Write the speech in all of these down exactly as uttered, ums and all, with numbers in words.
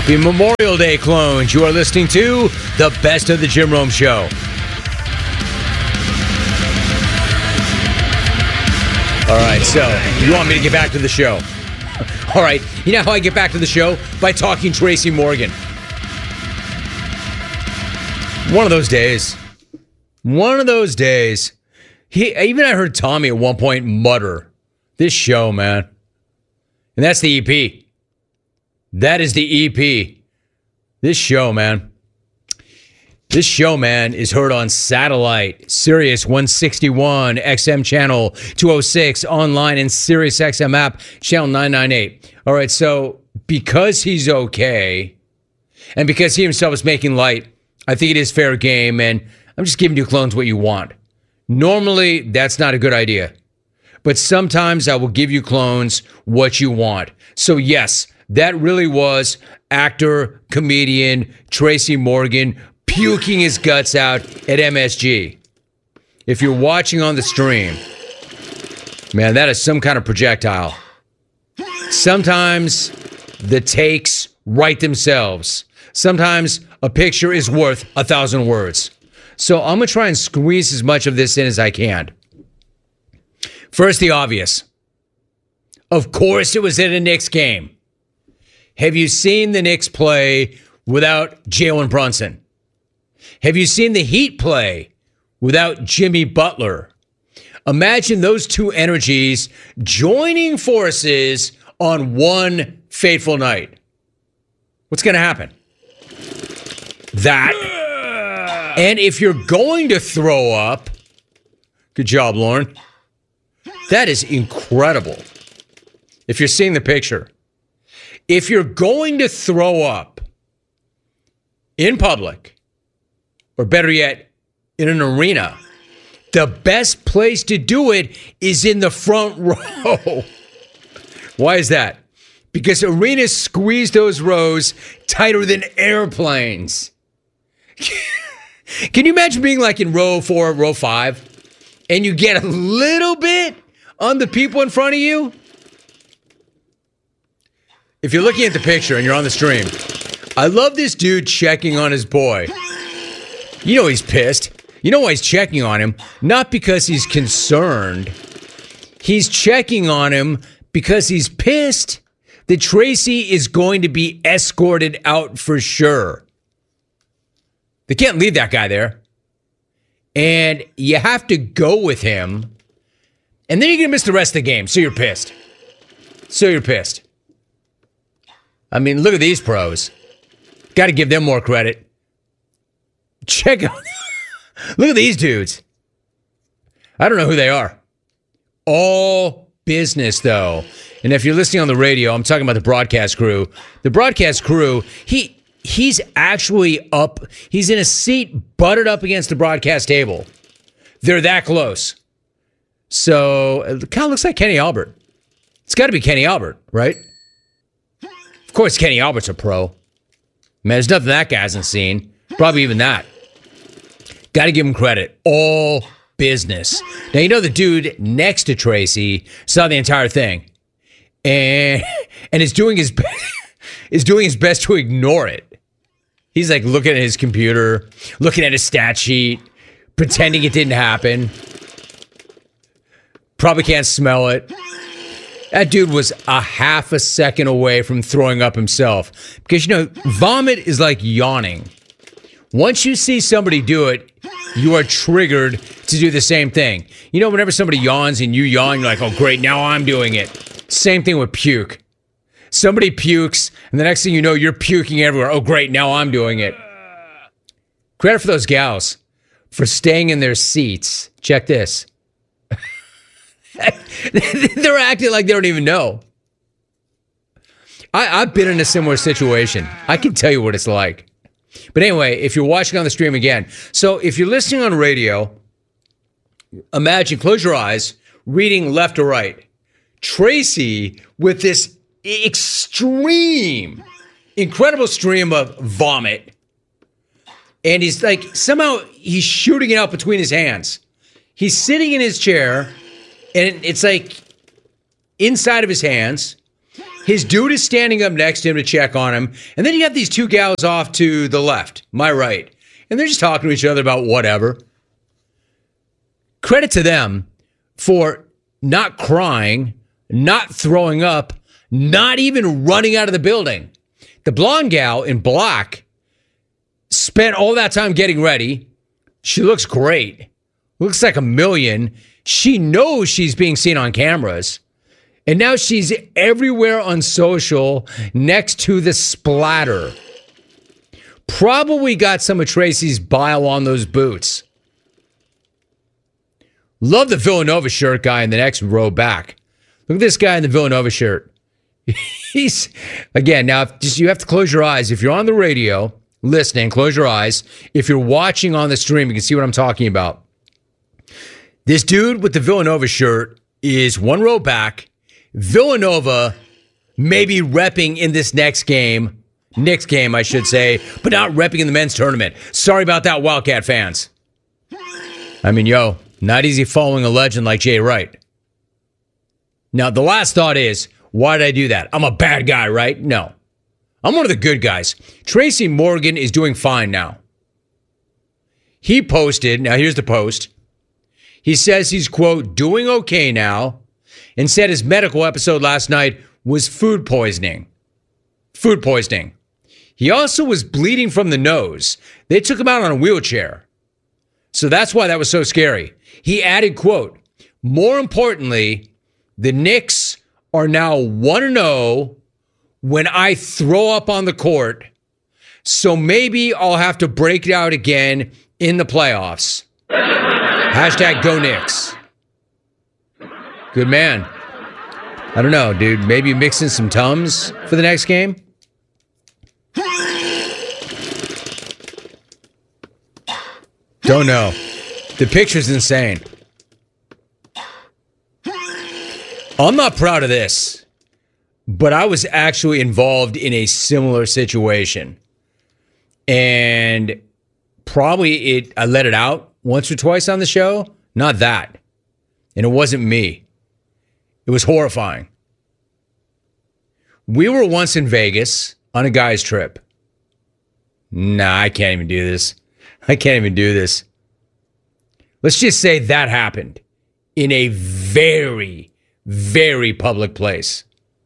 Happy Memorial Day, clones. You are listening to the Best of the Jim Rome Show. All right, so you want me to get back to the show? All right, you know how I get back to the show? By talking Tracy Morgan. One of those days. One of those days. He, even I heard Tommy at one point mutter, this show, man. And that's the E P. That is the E P. This show, man. This show, man, is heard on satellite, Sirius one sixty-one, X M channel two oh six, online and Sirius X M app, channel nine ninety-eight. All right, so because he's okay, and because he himself is making light, I think it is fair game, and I'm just giving you clones what you want. Normally, that's not a good idea. But sometimes I will give you clones what you want. So yes, that really was actor, comedian, Tracy Morgan puking his guts out at M S G. If you're watching on the stream, man, that is some kind of projectile. Sometimes the takes write themselves. Sometimes a picture is worth a thousand words. So I'm going to try and squeeze as much of this in as I can. First, the obvious. Of course, it was at a Knicks game. Have you seen the Knicks play without Jalen Brunson? Have you seen the Heat play without Jimmy Butler? Imagine those two energies joining forces on one fateful night. What's going to happen? That. And if you're going to throw up, good job, Lauren. That is incredible. If you're seeing the picture, if you're going to throw up in public, or better yet, in an arena, the best place to do it is in the front row. Why is that? Because arenas squeeze those rows tighter than airplanes. Can you imagine being like in row four, row five, and you get a little bit on the people in front of you? If you're looking at the picture and you're on the stream, I love this dude checking on his boy. You know he's pissed. You know why he's checking on him? Not because he's concerned. He's checking on him because he's pissed that Tracy is going to be escorted out for sure. They can't leave that guy there. And you have to go with him. And then you're going to miss the rest of the game. So you're pissed. So you're pissed. I mean, look at these pros. Got to give them more credit. Check out. Look at these dudes. I don't know who they are. All business, though. And if you're listening on the radio, I'm talking about the broadcast crew. The broadcast crew, he he's actually up. He's in a seat butted up against the broadcast table. They're that close. So it kind of looks like Kenny Albert. It's got to be Kenny Albert, right? Of course, Kenny Albert's a pro. Man, there's nothing that guy hasn't seen. Probably even that. Got to give him credit. All business. Now, you know the dude next to Tracy saw the entire thing. And and is doing his best, is doing his best to ignore it. He's like looking at his computer, looking at his stat sheet, pretending it didn't happen. Probably can't smell it. That dude was a half a second away from throwing up himself. Because, you know, vomit is like yawning. Once you see somebody do it, you are triggered to do the same thing. You know, whenever somebody yawns and you yawn, you're like, oh, great, now I'm doing it. Same thing with puke. Somebody pukes, and the next thing you know, you're puking everywhere. Oh, great, now I'm doing it. Credit for those gals for staying in their seats. Check this. They're acting like they don't even know. I, I've been in a similar situation. I can tell you what it's like. But anyway, if you're watching on the stream again, so if you're listening on radio, imagine, close your eyes, reading left to right. Tracy with this extreme, incredible stream of vomit. And he's like, somehow he's shooting it out between his hands. He's sitting in his chair, and it's like inside of his hands. His dude is standing up next to him to check on him. And then you have these two gals off to the left, my right. And they're just talking to each other about whatever. Credit to them for not crying, not throwing up, not even running out of the building. The blonde gal in black spent all that time getting ready. She looks great. Looks like a million. She knows she's being seen on cameras. And now she's everywhere on social next to the splatter. Probably got some of Tracy's bile on those boots. Love the Villanova shirt guy in the next row back. Look at this guy in the Villanova shirt. He's, again, now just you have to close your eyes. If you're on the radio listening, close your eyes. If you're watching on the stream, you can see what I'm talking about. This dude with the Villanova shirt is one row back. Villanova may be repping in this next game, Knicks game, I should say, but not repping in the men's tournament. Sorry about that, Wildcat fans. I mean, yo, not easy following a legend like Jay Wright. Now, the last thought is, why did I do that? I'm a bad guy, right? No. I'm one of the good guys. Tracy Morgan is doing fine now. He posted, now here's the post. He says he's, quote, doing okay now, and said his medical episode last night was food poisoning. Food poisoning. He also was bleeding from the nose. They took him out on a wheelchair. So that's why that was so scary. He added, quote, more importantly, the Knicks are now one and oh when I throw up on the court. So maybe I'll have to break it out again in the playoffs. Hashtag go Knicks. Good man. I don't know, dude. Maybe mix in some Tums for the next game? Don't know. The picture's insane. I'm not proud of this, but I was actually involved in a similar situation. And probably it I let it out once or twice on the show. Not that. And it wasn't me. It was horrifying. We were once in Vegas on a guy's trip. Nah, I can't even do this. I can't even do this. Let's just say that happened in a very, very public place.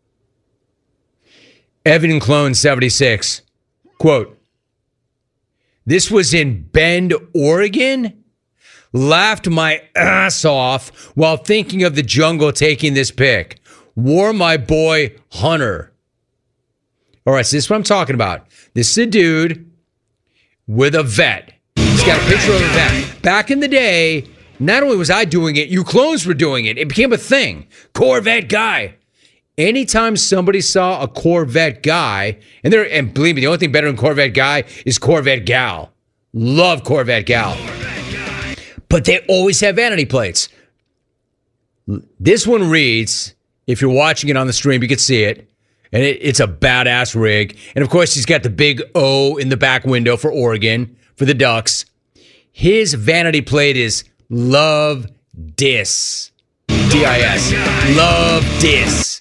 Evan Clone seventy-six, quote, this was in Bend, Oregon? Laughed my ass off while thinking of the jungle taking this pic. Wore my boy Hunter. All right, so this is what I'm talking about. This is a dude with a vet. He's got a picture of a vet. Back in the day, not only was I doing it, you clones were doing it. It became a thing. Corvette guy. Anytime somebody saw a Corvette guy, and there, and believe me, the only thing better than Corvette guy is Corvette gal. Love Corvette gal. But they always have vanity plates. This one reads, if you're watching it on the stream, you can see it. And it, it's a badass rig. And of course, he's got the big O in the back window for Oregon, for the Ducks. His vanity plate is Love Dis. D I S. Love Dis.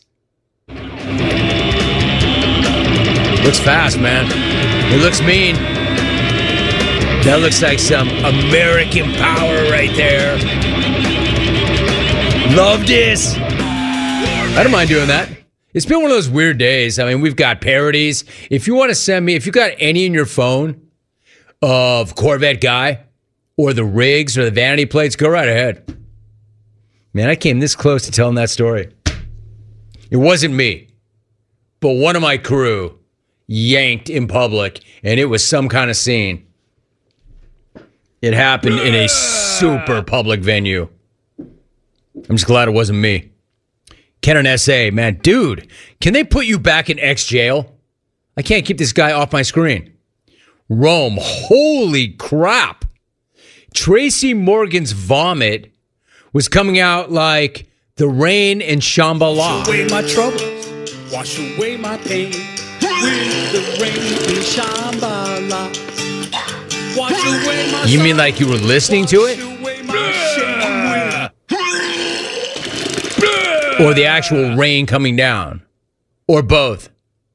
Looks fast, man. It looks mean. That looks like some American power right there. Love Dis. I don't mind doing that. It's been one of those weird days. I mean, we've got parodies. If you want to send me, if you got any in your phone of Corvette Guy or the rigs or the vanity plates, go right ahead. Man, I came this close to telling that story. It wasn't me, but one of my crew yanked in public, and it was some kind of scene. It happened in a super public venue. I'm just glad it wasn't me. Kenan S A, man, dude, can they put you back in X jail? I can't keep this guy off my screen. Rome, holy crap. Tracy Morgan's vomit was coming out like the rain in Shambhala. Wash away my troubles, wash away my pain, with the rain in Shambhala. Wash away my You mean like you were listening to it? Or the actual rain coming down? or both?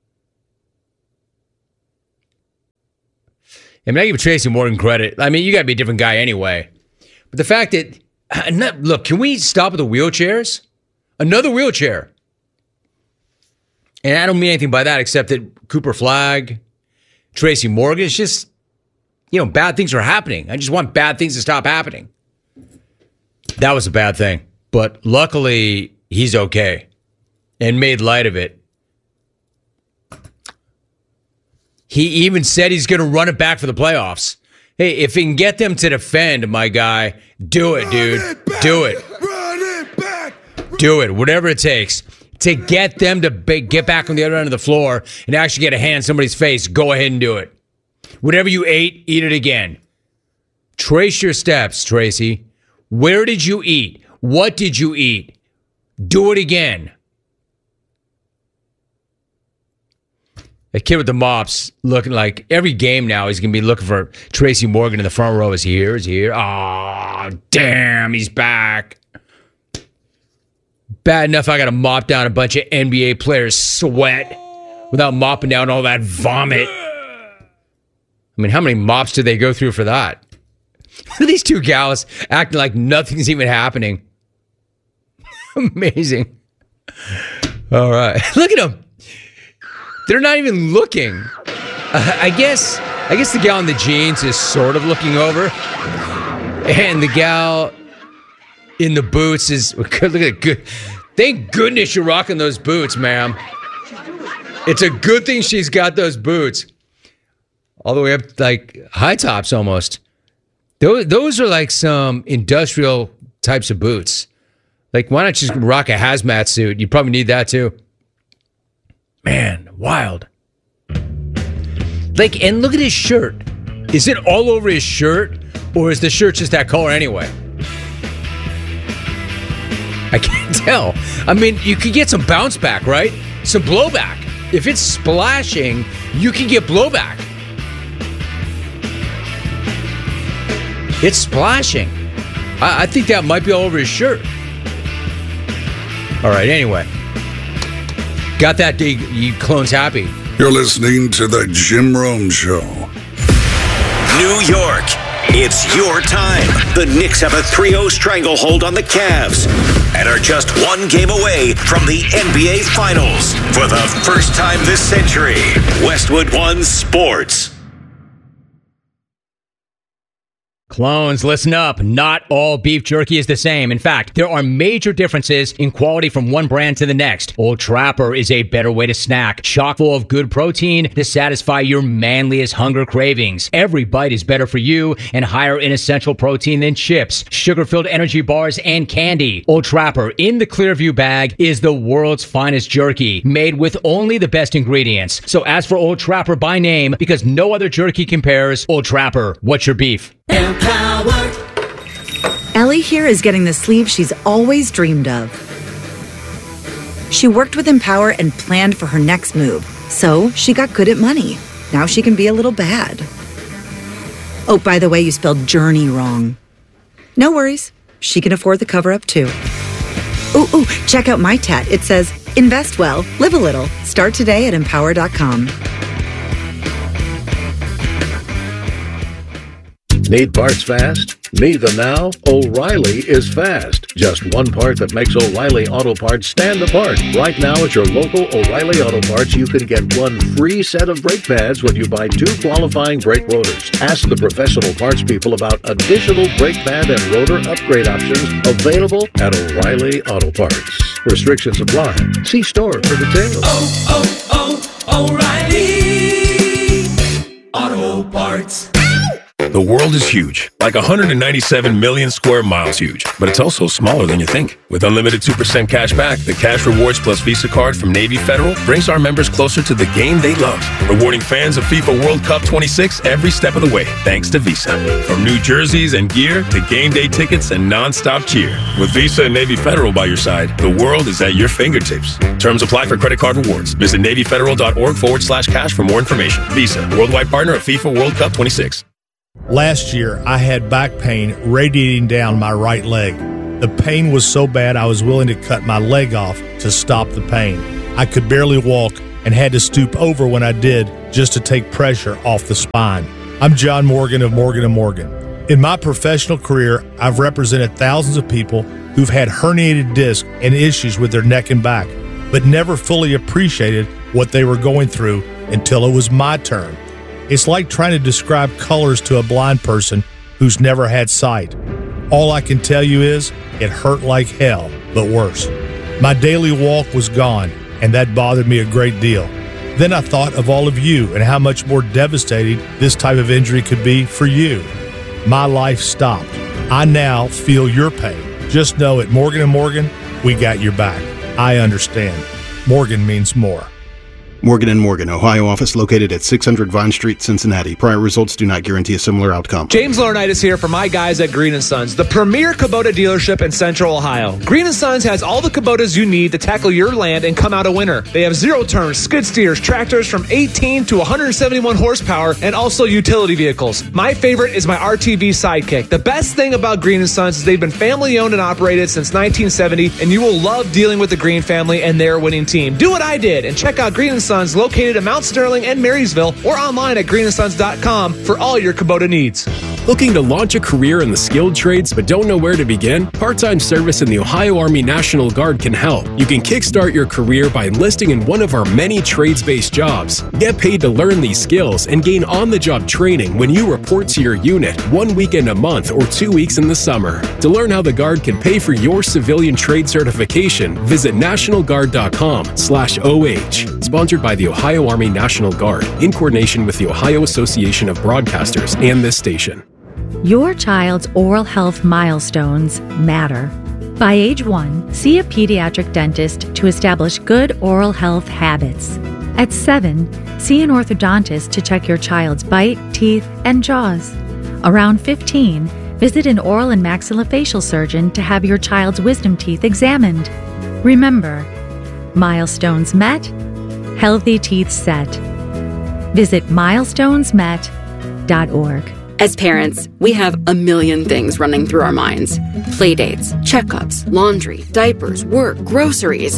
I mean, I give Tracy Morgan credit. I mean, you got to be a different guy anyway. But the fact that, not, look, can we stop with the wheelchairs? Another wheelchair. And I don't mean anything by that except that Cooper Flagg, Tracy Morgan, it's just, you know, bad things are happening. I just want bad things to stop happening. That was a bad thing. But luckily, he's okay and made light of it. He even said he's going to run it back for the playoffs. Hey, if he can get them to defend, my guy, do it, dude. Run it back, do it. Run it back. Do it, whatever it takes to get them to be, get back on the other end of the floor and actually get a hand in somebody's face. Go ahead and do it. Whatever you ate, eat it again. Trace your steps, Tracy. Where did you eat? What did you eat? Do it again. The kid with the mops looking like every game now he's going to be looking for Tracy Morgan in the front row. Is he here? Is he here? Oh, damn, he's back. Bad enough I got to mop down a bunch of N B A players' sweat without mopping down all that vomit. I mean, how many mops did they go through for that? Look at these two gals acting like nothing's even happening. Amazing. All right. Look at them. They're not even looking. Uh, I guess I guess the gal in the jeans is sort of looking over. And the gal in the boots is... Look at it. Good. Thank goodness you're rocking those boots, ma'am. It's a good thing she's got those boots. All the way up, like, high tops almost. Those, those are like some industrial types of boots. Like, why not just rock a hazmat suit? You probably need that, too. Man, wild. Like, and look at his shirt. Is it all over his shirt? Or is the shirt just that color anyway? I can't tell. I mean, you could get some bounce back, right? Some blowback. If it's splashing, you can get blowback. It's splashing. I, I think that might be all over his shirt. All right, anyway. Got that, you, you clones happy. You're listening to the Jim Rome Show. New York, it's your time. The Knicks have a three oh stranglehold on the Cavs and are just one game away from the N B A Finals. For the first time this century, Westwood One Sports. Clones, listen up. Not all beef jerky is the same. In fact, there are major differences in quality from one brand to the next. Old Trapper is a better way to snack, chock full of good protein to satisfy your manliest hunger cravings. Every bite is better for you and higher in essential protein than chips, sugar-filled energy bars, and candy. Old Trapper in the Clearview bag is the world's finest jerky, made with only the best ingredients. So ask for Old Trapper by name because no other jerky compares. Old Trapper, what's your beef? Empowered. Ellie here is getting the sleeve she's always dreamed of. She worked with Empower and planned for her next move, so she got good at money. Now she can be a little bad. Oh, by the way, you spelled journey wrong. No worries. She can afford the cover-up, too. Ooh, ooh, check out my tat. It says, invest well, live a little. Start today at empower dot com. Need parts fast? Need them now? O'Reilly is fast. Just one part that makes O'Reilly Auto Parts stand apart. Right now at your local O'Reilly Auto Parts, you can get one free set of brake pads when you buy two qualifying brake rotors. Ask the professional parts people about additional brake pad and rotor upgrade options available at O'Reilly Auto Parts. Restrictions apply. See store for details. Oh, oh, oh, O'Reilly Auto Parts. The world is huge, like one hundred ninety-seven million square miles huge, but it's also smaller than you think. With unlimited two percent cash back, the Cash Rewards Plus Visa card from Navy Federal brings our members closer to the game they love, rewarding fans of FIFA World Cup twenty-six every step of the way, thanks to Visa. From new jerseys and gear to game day tickets and non-stop cheer. With Visa and Navy Federal by your side, the world is at your fingertips. Terms apply for credit card rewards. Visit NavyFederal.org forward slash cash for more information. Visa, worldwide partner of FIFA World Cup twenty-six. Last year, I had back pain radiating down my right leg. The pain was so bad I was willing to cut my leg off to stop the pain. I could barely walk and had to stoop over when I did just to take pressure off the spine. I'm John Morgan of Morgan and Morgan. In my professional career, I've represented thousands of people who've had herniated discs and issues with their neck and back, but never fully appreciated what they were going through until it was my turn. It's like trying to describe colors to a blind person who's never had sight. All I can tell you is it hurt like hell, but worse. My daily walk was gone, and that bothered me a great deal. Then I thought of all of you and how much more devastating this type of injury could be for you. My life stopped. I now feel your pain. Just know at Morgan and Morgan, we got your back. I understand. Morgan means more. Morgan and Morgan, Ohio office located at six hundred Vine Street, Cincinnati. Prior results do not guarantee a similar outcome. James Laurinaitis here for my guys at Green and Sons, the premier Kubota dealership in Central Ohio. Green and Sons has all the Kubotas you need to tackle your land and come out a winner. They have zero turns, skid steers, tractors from eighteen to one hundred seventy-one horsepower, and also utility vehicles. My favorite is my R T V Sidekick. The best thing about Green and Sons is they've been family owned and operated since nineteen seventy, and you will love dealing with the Green family and their winning team. Do what I did and check out Green and Sons, located in Mount Sterling and Marysville, or online at green and sons dot com for all your Kubota needs. Looking to launch a career in the skilled trades but don't know where to begin? Part-time service in the Ohio Army National Guard can help. You can kickstart your career by enlisting in one of our many trades-based jobs. Get paid to learn these skills and gain on-the-job training when you report to your unit one weekend a month or two weeks in the summer. To learn how the Guard can pay for your civilian trade certification, visit national guard dot com slash O H. Sponsored by the Ohio Army National Guard in coordination with the Ohio Association of Broadcasters and this station. Your child's oral health milestones matter. By age one, see a pediatric dentist to establish good oral health habits. At seven, see an orthodontist to check your child's bite, teeth, and jaws. Around fifteen, visit an oral and maxillofacial surgeon to have your child's wisdom teeth examined. Remember, milestones met, healthy teeth set. Visit milestones met dot org. As parents, we have a million things running through our minds. Playdates, checkups, laundry, diapers, work, groceries.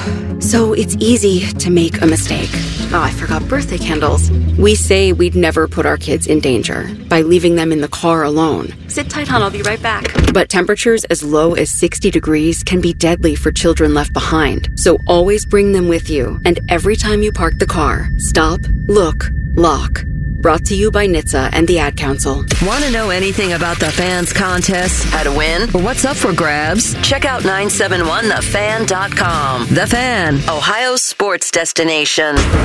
So it's easy to make a mistake. Oh, I forgot birthday candles. We say we'd never put our kids in danger by leaving them in the car alone. Sit tight, hon, I'll be right back. But temperatures as low as sixty degrees can be deadly for children left behind. So always bring them with you. And every time you park the car, stop, look, lock. Brought to you by N H T S A and the Ad Council. Want to know anything about the Fans contest, how to win, or what's up for grabs? Check out nine seven one the fan dot com. The Fan, Ohio's sports destination.